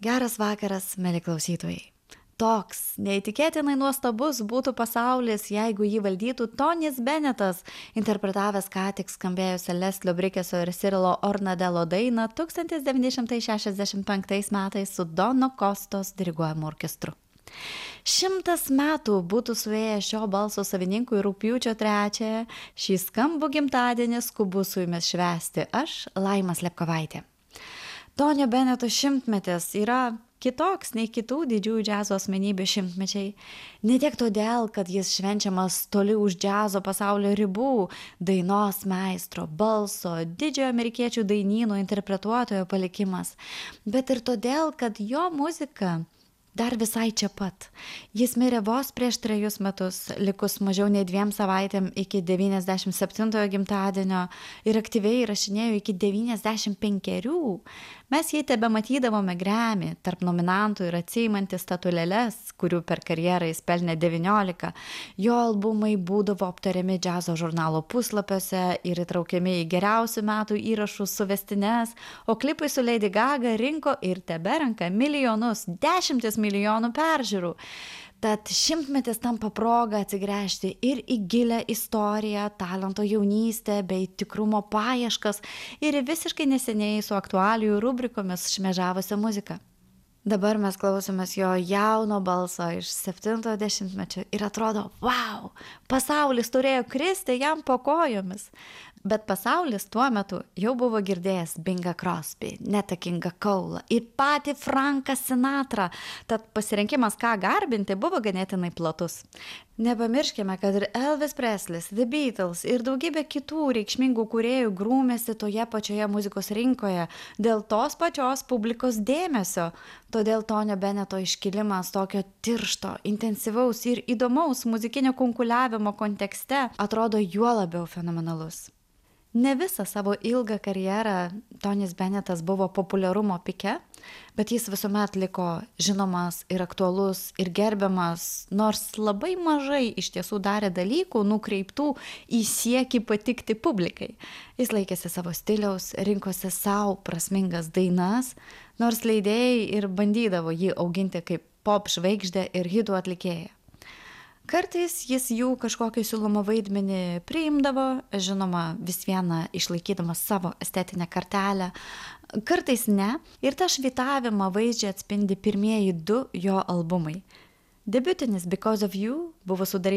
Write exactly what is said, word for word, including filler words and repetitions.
Geras vakaras, mėly klausytojai. Toks neįtikėtinai nuostabus būtų pasaulis, jeigu jį valdytų Tonis Bennetas, interpretavęs ką tik skambėjusią Leslio Brikeso ir Cyrilo Ornadelo dainą tūkstantis devyni šimtai šešiasdešimt penktais metais su Dono Kostos diriguojamu orkestru. Šimtas metų būtų suėję šio balso savininkui rugpjūčio trečiąją, šį skambų gimtadienį skubu su jumis švęsti aš, Laima Slepkovaitė. Tonio Benneto šimtmetis yra kitoks nei kitų didžiųjų džiazo asmenybių šimtmečiai. Ne tiek todėl, kad jis švenčiamas toli už džiazo pasaulio ribų, dainos meistro, balso, didžiojo amerikiečių dainyno interpretuotojo palikimas, bet ir todėl, kad jo muzika dar visai čia pat. Jis mirė vos prieš trejus metus, likus mažiau nei dviem savaitėm iki devyniasdešimt septintojo gimtadienio ir aktyviai įrašinėjo iki devyniasdešimt penkerių. Mes jį tebe matydavome Grammy, tarp nominantų ir atsiimantis statulėles, kurių per karjerą jis pelnė devyniolika. Jo albumai būdavo aptariami džiazo žurnalo puslapiuose ir įtraukiami į geriausių metų įrašų suvestines, o klipai su Lady Gaga rinko ir teberenka milijonus, dešimtis milijonų peržiūrų. Tad šimtmetis tampa proga atsigręžti ir į gilę istoriją, talento jaunystę bei tikrumo paieškas ir į visiškai neseniai su aktualijų rubrikomis šmežavusią muziką. Dabar mes klausomės jo jauno balso iš septintojo dešimtmečio ir atrodo, wow, pasaulis turėjo kristi jam po kojomis. Bet pasaulis tuo metu jau buvo girdėjęs Bingą Crosby, Neta Kingą Cole'ą ir patį Franką Sinatrą, tad pasirinkimas ką garbinti buvo ganėtinai platus. Nepamirškime, kad ir Elvis Preslis, The Beatles ir daugybė kitų reikšmingų kūrėjų grūmėsi toje pačioje muzikos rinkoje dėl tos pačios publikos dėmesio. Todėl Tonio Benneto iškilimas tokio tiršto, intensyvaus ir įdomaus muzikinio kunkuliavimo kontekste atrodo juo labiau fenomenalus. Ne visą savo ilgą karjerą Tonis Bennetas buvo populiarumo pike, bet jis visuomet liko žinomas ir aktualus ir gerbiamas, nors labai mažai iš tiesų darė dalykų nukreiptų į siekį patikti publikai. Jis laikėsi savo stiliaus, rinkosi savo prasmingas dainas, nors leidėjai ir bandydavo jį auginti kaip pop žvaigždę ir hitų atlikėją. Kartais jis jų kažkokį siūlomą vaidmenį priimdavo, žinoma, vis vieną išlaikydamas savo estetinę kartelę, kartais ne, ir tą švytavimą vaizdžiai atspindi pirmieji du jo albumai. Debiutinis Because of You buvo sudarytas